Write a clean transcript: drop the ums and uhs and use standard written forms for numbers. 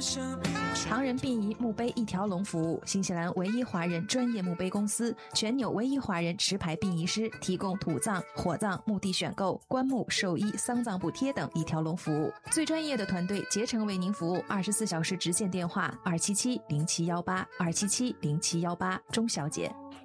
唐人殡仪墓碑一条龙服务，新西兰唯一华人专业墓碑公司，全纽唯一华人持牌殡仪师，提供土葬、火葬、墓地选购、棺木、寿衣、丧葬补贴等一条龙服务。最专业的团队竭诚为您服务，24小时直线电话2770718，2770718，钟小姐。